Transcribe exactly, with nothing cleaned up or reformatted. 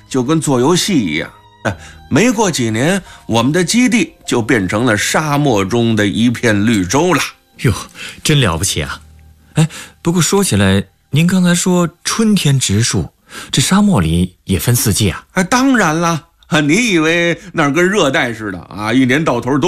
就跟做游戏一样。哎，没过几年，我们的基地就变成了沙漠中的一片绿洲了。 哟，真了不起啊！哎，不过说起来，您刚才说春天植树，这沙漠里也分四季啊？ 哎，当然了，你以为那儿跟热带似的啊？一年到头都